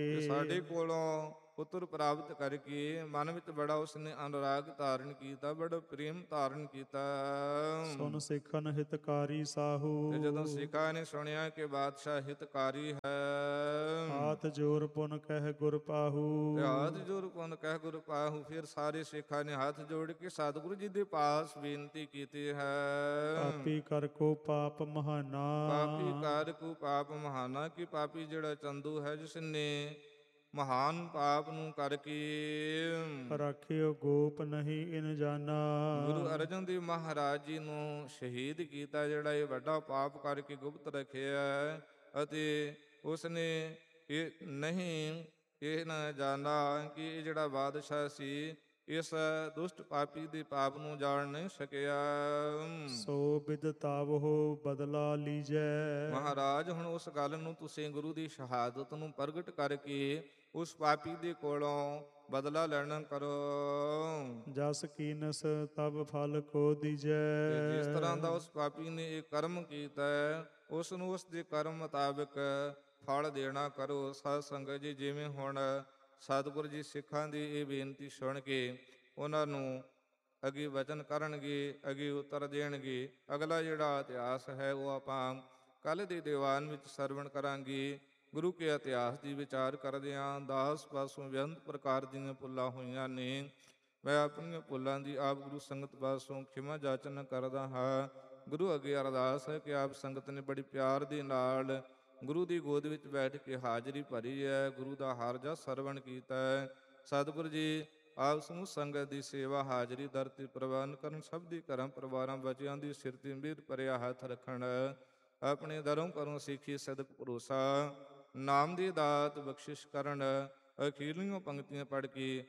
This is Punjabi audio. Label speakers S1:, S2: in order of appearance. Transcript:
S1: ਤੇ ਸਾਡੇ ਕੋਲੋਂ ਪੁੱਤਰ ਪ੍ਰਾਪਤ ਕਰਕੇ ਮਨ ਵਿੱਚ ਬੜਾ ਉਸਨੇ ਅਨੁਰਾਗ ਧਾਰਨ ਕੀਤਾ, ਬੜਾ ਪ੍ਰੇਮ ਧਾਰਨ ਕੀਤਾ।
S2: ਸੁਨ ਸਿੱਖਨ ਹਿਤਕਾਰੀ ਸਾਹੂ।
S1: ਤੇ ਜਦੋਂ ਸਿੱਖਾਂ ਨੇ ਸੁਣਿਆ ਕਿ ਬਾਦਸ਼ਾਹ ਹਿਤਕਾਰੀ ਹੈ,
S2: ਹਾਥ ਜੋਰ ਪੁਨ ਕਹਿ ਗੁਰ ਪਾਹੂ।
S1: ਤੇ ਹੱਥ ਜੋੜ ਪੁਨ ਕਹਿ ਗੁਰ ਪਾਹੂ। ਫਿਰ ਸਾਰੇ ਸਿੱਖਾਂ ਨੇ ਹੱਥ ਜੋੜ ਕੇ ਸਤਿਗੁਰੂ ਜੀ ਦੇ ਪਾਸ ਬੇਨਤੀ ਕੀਤੀ ਹੈ।
S2: ਪਾਪੀ ਕਰ ਕੋ ਪਾਪ ਮਹਾਨਾ।
S1: ਪਾਪੀ ਕਾਰ ਕੋ ਪਾਪ ਮਹਾਨਾ, ਕਿ ਪਾਪੀ ਜਿਹੜਾ ਚੰਦੂ ਹੈ, ਜਿਸ ਨੇ ਮਹਾਨ ਪਾਪ ਨੂੰ ਕਰਕੇ
S2: ਰਾਖਿਓ ਗੋਪ ਨਹੀਂ ਇਨ ਜਾਨਾ।
S1: ਗੁਰੂ ਅਰਜਨ ਦੇਵ ਮਹਾਰਾਜ ਜੀ ਨੂੰ ਸ਼ਹੀਦ ਕੀਤਾ, ਜਿਹੜਾ ਇਹ ਵੱਡਾ ਪਾਪ ਕਰਕੇ ਗੁਪਤ ਰੱਖਿਆ, ਅਤੇ ਉਸਨੇ ਇਹ ਨਹੀਂ ਇਹ ਨਾ ਜਾਣਾ ਕਿ ਇਹ ਜਿਹੜਾ ਬਾਦਸ਼ਾਹ ਸੀ, ਇਸ ਦੁਸ਼ਟ ਪਾਪੀ ਦੇ ਪਾਪ ਨੂੰ ਜਾਣ ਨਹੀਂ ਸਕਿਆ।
S2: ਸੋ ਬਿਦਤਾਵਹੁ ਬਦਲਾ ਲੀਜੈ।
S1: ਮਹਾਰਾਜ, ਹੁਣ ਉਸ ਗੱਲ ਨੂੰ ਤੁਸੀਂ ਗੁਰੂ ਦੀ ਸ਼ਹਾਦਤ ਨੂੰ ਪ੍ਰਗਟ ਕਰਕੇ ਉਸ ਪਾਪੀ ਦੇ ਕੋਲੋਂ ਬਦਲਾ ਲੈਣਾ ਕਰੋ।
S2: ਜਸ ਕੀਨਸ ਤਬ ਫਲ ਕੋ ਦੀਜੈ।
S1: ਤੇ ਜਿਸ ਤਰ੍ਹਾਂ ਦਾ ਉਸ ਪਾਪੀ ਨੇ ਇਹ ਕਰਮ ਕੀਤਾ, ਉਸ ਨੂੰ ਉਸ ਦੇ ਕਰਮ ਮੁਤਾਬਕ ਫਲ ਦੇਣਾ ਕਰੋ। ਸਾਧ ਸੰਗਤ ਜੀ, ਜਿਵੇਂ ਹੁਣ ਸਤਿਗੁਰੂ ਜੀ ਸਿੱਖਾਂ ਦੀ ਇਹ ਬੇਨਤੀ ਸੁਣ ਕੇ ਉਹਨਾਂ ਨੂੰ ਅੱਗੇ ਵਚਨ ਕਰਨਗੇ, ਅੱਗੇ ਉੱਤਰ ਦੇਣਗੇ। ਅਗਲਾ ਜਿਹੜਾ ਇਤਿਹਾਸ ਹੈ ਉਹ ਆਪਾਂ ਕੱਲ੍ਹ ਦੇ ਦੀਵਾਨ ਵਿੱਚ ਸਰਵਣ ਕਰਾਂਗੇ। ਗੁਰੂ ਕੇ ਇਤਿਹਾਸ ਦੀ ਵਿਚਾਰ ਕਰਦੇ ਹਾਂ। 10 ਪਾਸੋਂ ਬੇਅੰਤ ਪ੍ਰਕਾਰ ਦੀਆਂ ਭੁੱਲਾਂ ਹੋਈਆਂ ਨੇ। ਮੈਂ ਆਪਣੀਆਂ ਭੁੱਲਾਂ ਦੀ ਆਪ ਗੁਰੂ ਸੰਗਤ ਪਾਸੋਂ ਖਿਮਾ ਜਾਚਨਾ ਕਰਦਾ ਹਾਂ। ਗੁਰੂ ਅੱਗੇ ਅਰਦਾਸ ਹੈ ਕਿ ਆਪ ਸੰਗਤ ਨੇ ਬੜੀ ਪਿਆਰ ਦੇ ਨਾਲ ਗੁਰੂ ਦੀ ਗੋਦ ਵਿੱਚ ਬੈਠ ਕੇ ਹਾਜ਼ਰੀ ਭਰੀ ਹੈ, ਗੁਰੂ ਦਾ ਹਰਜਾ ਸਰਵਣ ਕੀਤਾ ਹੈ। ਸਤਿਗੁਰੂ ਜੀ ਆਪ ਸਮੂਹ ਸੰਗਤ ਦੀ ਸੇਵਾ ਹਾਜ਼ਰੀ ਦਰ ਤੇ ਪ੍ਰਵਾਨ ਕਰਨ। ਸਭ ਦੀ ਘਰਾਂ ਪਰਿਵਾਰਾਂ ਬੱਚਿਆਂ ਦੀ ਸਿਰ ਤੇ ਮਿਹਰ ਭਰਿਆ ਹੱਥ ਰੱਖਣ। ਆਪਣੇ ਦਰੋਂ ਕਰੋ ਸਿੱਖੀ ਸਦਕ ਭਰੋਸਾ, ਨਾਮ ਦੀ ਦਾਤ ਬਖਸ਼ਿਸ਼ ਕਰਨ। ਅਖੀਰਲੀਆਂ ਪੰਕਤੀਆਂ ਪੜ੍ਹ ਕੇ